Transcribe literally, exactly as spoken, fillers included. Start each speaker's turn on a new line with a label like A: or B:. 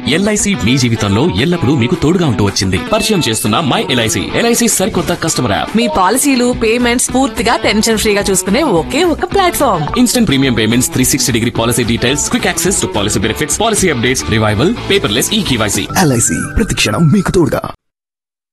A: LIC మీ జీవితంలో ఎల్లప్పుడూ మీకు తోడుగా ఉంటూ వచ్చింది. పరిచయం చేస్తున్న మై ఎల్ఐసి ఎల్ఐసి సరికొత్త కస్టమర్ యాప్.
B: మీ పాలసీలు పేమెంట్స్ పూర్తిగా టెన్షన్ ఫ్రీగా చూసుకునే ఒకే ఒక platform.
A: Instant premium payments, three sixty degree policy details, quick access to policy benefits, policy updates, revival, paperless ఈ కేవైసీ.
C: ఎల్ఐసి ప్రతి క్షణం మీకు తోడుగా.